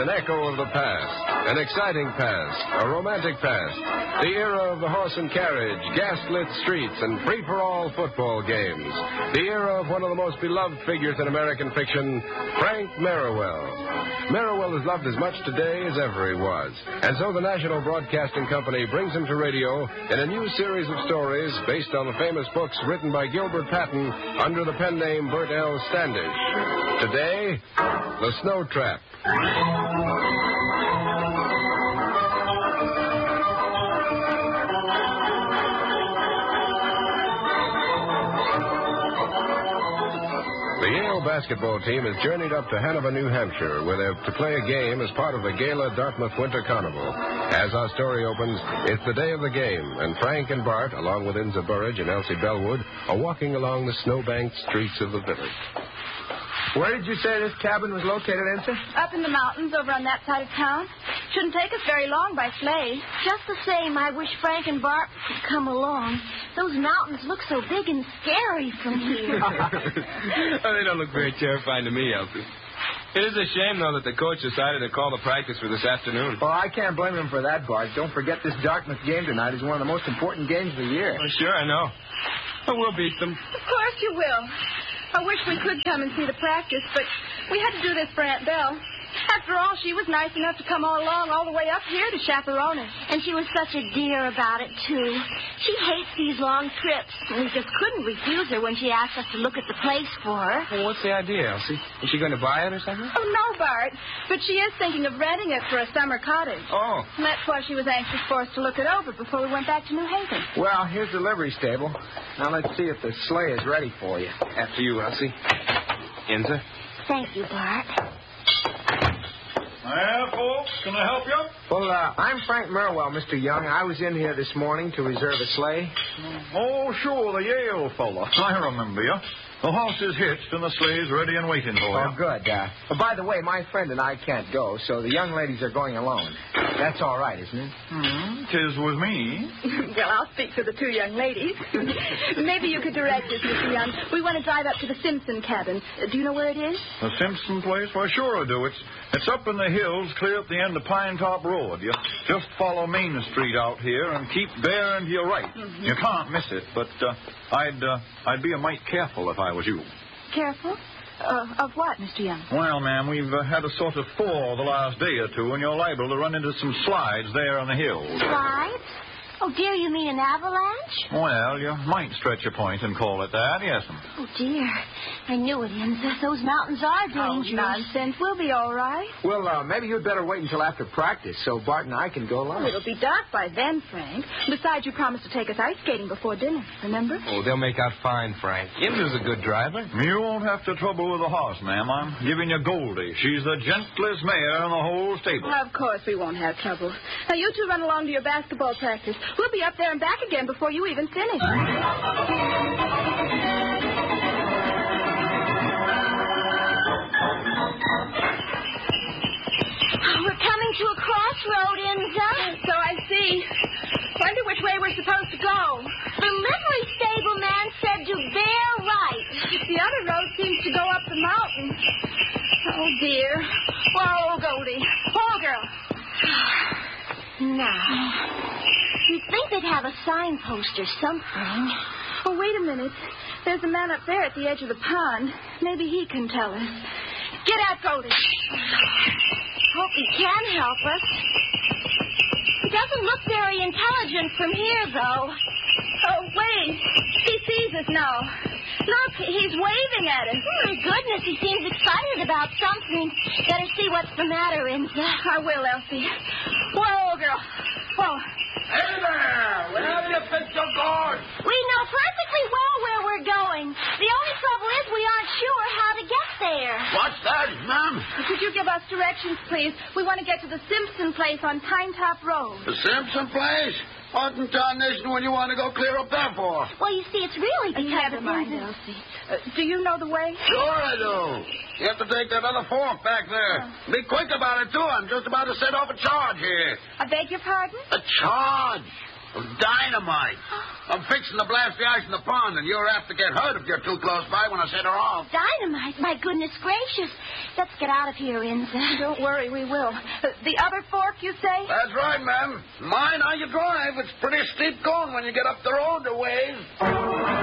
an echo of the past, an exciting past, a romantic past, the era of the horse and carriage, gas-lit streets, and free-for-all football games, the era of one of the most beloved figures in American fiction, Frank Merriwell. Merriwell is loved as much today as ever he was, and so the National Broadcasting Company brings him to radio in a new series of stories based on the famous books written by Gilbert Patton under the pen name Bert L. Standish. Today, The Snow Trap. The Yale basketball team has journeyed up to Hanover, New Hampshire, where they're to play a game as part of the Gala Dartmouth Winter Carnival. As our story opens, it's the day of the game, and Frank and Bart, along with Inza Burridge and Elsie Bellwood, are walking along the snow-banked streets of the village. Where did you say this cabin was located, Inza? Up in the mountains over on that side of town. Shouldn't take us very long by sleigh. Just the same, I wish Frank and Bart could come along. Those mountains look so big and scary from here. They don't look very terrifying to me, Elsie. It is a shame, though, that the coach decided to call the practice for this afternoon. Well, I can't blame him for that, Bart. Don't forget this Dartmouth game tonight is one of the most important games of the year. Well, sure, I know. But we'll beat them. Of course you will. I wish we could come and see the practice, but we had to do this for Aunt Belle. After all, she was nice enough to come all along all the way up here to chaperone us. And she was such a dear about it, too. She hates these long trips. And we just couldn't refuse her when she asked us to look at the place for her. Well, what's the idea, Elsie? Is she going to buy it or something? Oh, no, Bart. But she is thinking of renting it for a summer cottage. Oh. And that's why she was anxious for us to look it over before we went back to New Haven. Well, here's the livery stable. Now let's see if the sleigh is ready for you. After you, Elsie. Inza? Thank you, Bart. Well, folks, can I help you? Well, I'm Frank Merriwell, Mr. Young. I was in here this morning to reserve a sleigh. Oh, sure, the Yale fella. I remember you. The horse is hitched and the sleigh's ready and waiting for you. Oh, good. By the way, my friend and I can't go, so the young ladies are going alone. That's all right, isn't it? Tis with me. Well, I'll speak for the two young ladies. Maybe you could direct us, Mr. Young. We want to drive up to the Simpson cabin. Do you know where it is? The Simpson place? Well, sure I do. It's up in the hills, clear up the end of Pine Top Road. You just follow Main Street out here and keep bearing to your right. Mm-hmm. You can't miss it, but I'd be a mite careful if I was you. Careful? Of what, Mr. Young? Well, ma'am, we've had a sort of thaw the last day or two, and you're liable to run into some slides there on the hills. Slides? Oh, dear, you mean an avalanche? Well, you might stretch a point and call it that, yes. Oh, dear. I knew it, Inza. Those mountains are dangerous. Oh, nonsense. We'll be all right. Well, maybe you'd better wait until after practice so Bart and I can go along. Well, it'll be dark by then, Frank. Besides, you promised to take us ice skating before dinner, remember? Oh, they'll make out fine, Frank. Inza's a good driver. You won't have to trouble with the horse, ma'am. I'm giving you Goldie. She's the gentlest mare in the whole stable. Well, of course we won't have trouble. Now, you two run along to your basketball practice. We'll be up there and back again before you even finish. We're coming to a crossroad, Inza. So I see. Wonder which way we're supposed to go. The livery stable man said to bear right. The other road seems to go up the mountain. Oh, dear. Whoa, Goldie. Whoa, girl. Now, you'd think they'd have a signpost or something. Oh, wait a minute. There's a man up there at the edge of the pond. Maybe he can tell us. Get out, Goldie. Hope he can help us. He doesn't look very intelligent from here, though. Oh, wait. He sees us now. Look, he's waving at us. Oh, my goodness, he seems excited about something. Better see what's the matter, Inza. I will, Elsie. Whoa, girl. Whoa. Hey there! Where do you think you're going? We know perfectly well where we're going. The only trouble is we aren't sure how to get there. What's that, ma'am? Could you give us directions, please? We want to get to the Simpson place on Pine Top Road. The Simpson place? What in tarnation would you want to go clear up there for? Well, you see, it's really Never mind, Elsie. Do you know the way? Sure I do. You have to take that other fork back there. Be quick about it, too. I'm just about to set off a charge here. I beg your pardon? A charge. Dynamite. I'm fixing to blast the ice in the pond, and you're apt to get hurt if you're too close by when I set her off. Dynamite? My goodness gracious. Let's get out of here, Inza. Don't worry, we will. The other fork, you say? That's right, ma'am. Mind how you drive. It's pretty steep going when you get up the road a ways.